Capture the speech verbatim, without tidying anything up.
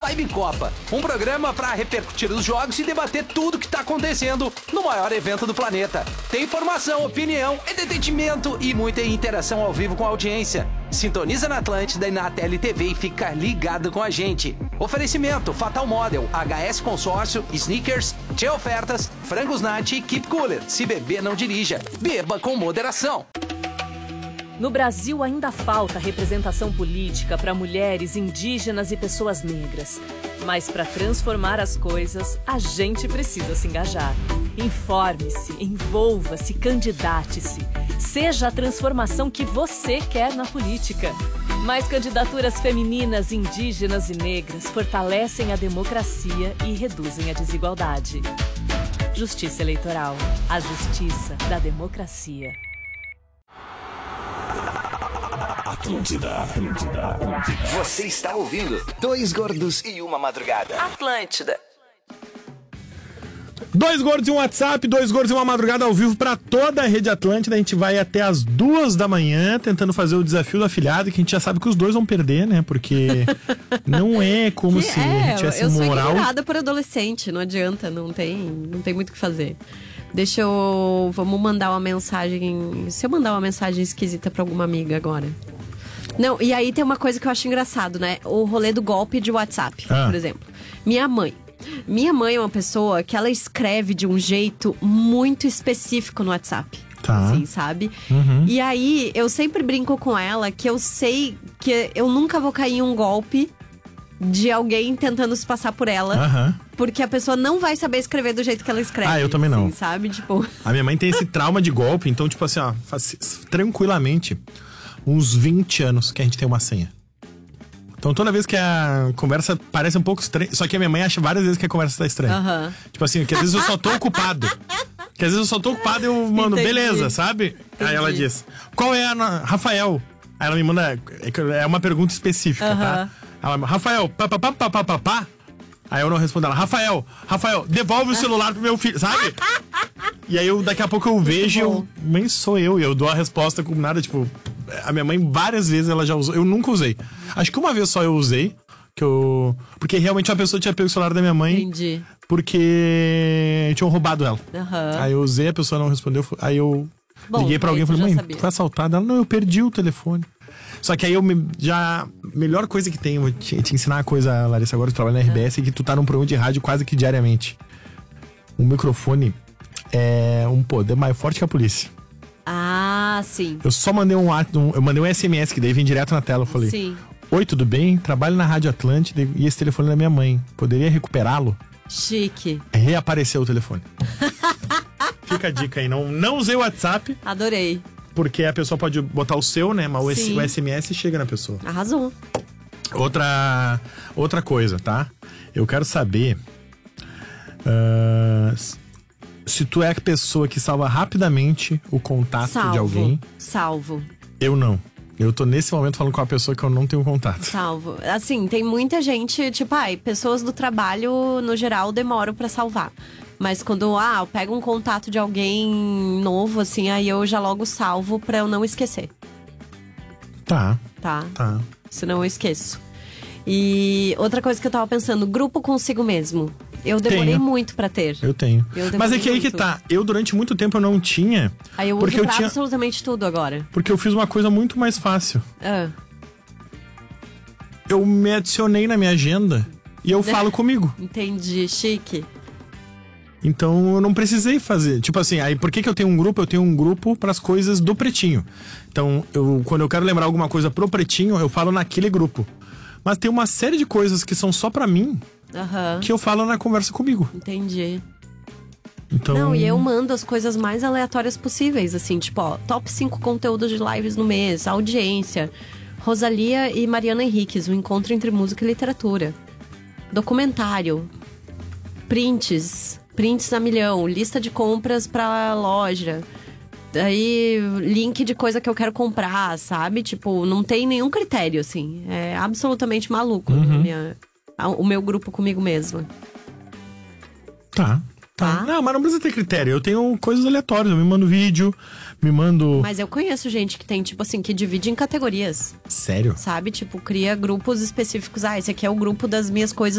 Live Copa, um programa para repercutir os jogos e debater tudo que tá acontecendo no maior evento do planeta. Tem informação, opinião, entretenimento e muita interação ao vivo com a audiência. Sintoniza na Atlântida e na T L T V e fica ligado com a gente. Oferecimento Fatal Model, H S Consórcio, Sneakers, Tchê Ofertas, Frangos Nat e Keep Cooler. Se beber, não dirija. Beba com moderação. No Brasil ainda falta representação política para mulheres, indígenas e pessoas negras. Mas para transformar as coisas, a gente precisa se engajar. Informe-se, envolva-se, candidate-se. Seja a transformação que você quer na política. Mais candidaturas femininas, indígenas e negras fortalecem a democracia e reduzem a desigualdade. Justiça Eleitoral. A justiça da democracia. Atlântida, Atlântida, Atlântida. Você está ouvindo Dois Gordos e Uma Madrugada. Atlântida. Dois Gordos e um WhatsApp, Dois Gordos e uma Madrugada ao vivo para toda a Rede Atlântida. A gente vai até as duas da manhã tentando fazer o desafio do afiliado, que a gente já sabe que os dois vão perder, né? Porque não é como que se é, a gente tivesse eu moral. sou ignorada por adolescente, não adianta, não tem, não tem muito o que fazer. Deixa eu... Vamos mandar uma mensagem... Se eu mandar uma mensagem esquisita pra alguma amiga agora. Não, e aí tem uma coisa que eu acho engraçado, né? O rolê do golpe de WhatsApp, ah. por exemplo. Minha mãe. Minha mãe é uma pessoa que ela escreve de um jeito muito específico no WhatsApp. Tá. Assim, sabe? Uhum. E aí, eu sempre brinco com ela que eu sei que eu nunca vou cair em um golpe de alguém tentando se passar por ela. Aham. Porque a pessoa não vai saber escrever do jeito que ela escreve. Ah, eu também não. Assim, sabe? Tipo... A minha mãe tem esse trauma de golpe, então, tipo assim, ó, faz tranquilamente uns vinte anos que a gente tem uma senha. Então, toda vez que a conversa parece um pouco estranha... Só que a minha mãe acha várias vezes que a conversa tá estranha. Uhum. Tipo assim, que às vezes eu só tô ocupado. Que às vezes eu só tô ocupado e eu mando, Entendi. beleza, sabe? Entendi. Aí ela diz, qual é a... na- Rafael? Aí ela me manda... É uma pergunta específica, Uhum. tá? Ela, Rafael, pá, pá, pá, pá, pá, pá, pá. Aí eu não respondo ela, Rafael, Rafael, devolve o celular pro meu filho, sabe? E aí eu, daqui a pouco eu vejo e eu, mãe, sou eu. E eu dou a resposta com nada, tipo... A minha mãe várias vezes ela já usou, eu nunca usei. Acho que uma vez só eu usei, que eu... Porque realmente uma pessoa tinha pego o celular da minha mãe. Entendi. Porque tinham roubado ela. Uhum. Aí eu usei, a pessoa não respondeu, aí eu Bom, liguei pra aí alguém e tu falei, já mãe, sabia. tu foi assaltada? Ela, não, eu perdi o telefone. Só que aí eu me, já... Melhor coisa que tem, eu vou te, te ensinar uma coisa, Larissa, agora tu trabalha na R B S, é que tu tá num programa de rádio quase que diariamente. O microfone é um poder mais forte que a polícia. Ah, sim. Eu só mandei um, at- um eu mandei um S M S que daí vem direto na tela, eu falei: Sim. oi, tudo bem? Trabalho na Rádio Atlântida e esse telefone é da minha mãe. Poderia recuperá-lo? Chique. Reapareceu o telefone. Fica a dica aí, não, não usei o WhatsApp, Adorei. porque a pessoa pode botar o seu, né? Mas o, S- Sim. o S M S chega na pessoa. Arrasou. Outra, outra coisa, tá? Eu quero saber ah, se tu é a pessoa que salva rapidamente o contato Salvo. de alguém. Salvo. Eu não. Eu tô nesse momento falando com uma pessoa que eu não tenho contato. Salvo. Assim, tem muita gente, tipo, ai, pessoas do trabalho, no geral, demoram pra salvar. Mas quando, ah, eu pego um contato de alguém novo, assim, aí eu já logo salvo pra eu não esquecer, Tá, tá? tá. Senão eu esqueço. E outra coisa que eu tava pensando, grupo consigo mesmo. Eu demorei Tenho. muito pra ter. Eu tenho. Eu demorei Mas é que aí que muito. tá. Eu, durante muito tempo, eu não tinha. Aí eu uso porque eu pra tinha, absolutamente tudo agora. porque eu fiz uma coisa muito mais fácil. Ah, Eu me adicionei na minha agenda e eu falo comigo. entendi, chique. Então eu não precisei fazer. Tipo assim, aí por que, que eu tenho um grupo? Eu tenho um grupo pras coisas do Pretinho. Então, eu, quando eu quero lembrar alguma coisa pro Pretinho, eu falo naquele grupo. Mas tem uma série de coisas que são só pra mim Aham, que eu falo na conversa comigo. entendi. Então. Não, e eu mando as coisas mais aleatórias possíveis, assim, tipo, ó, top cinco conteúdos de lives no mês, audiência, Rosalia e Mariana Henriques, o encontro entre música e literatura, documentário, prints, prints a milhão, lista de compras pra loja, daí link de coisa que eu quero comprar, sabe? Tipo, não tem nenhum critério, assim, é absolutamente maluco Uhum. a minha, a- o meu grupo comigo mesma. Tá. Tá. Tá. Não, mas não precisa ter critério. Eu tenho coisas aleatórias. Eu me mando vídeo, me mando. Mas eu conheço gente que tem, tipo assim, que divide em categorias, Sério? sabe? Tipo, cria grupos específicos. Ah, esse aqui é o grupo das minhas coisas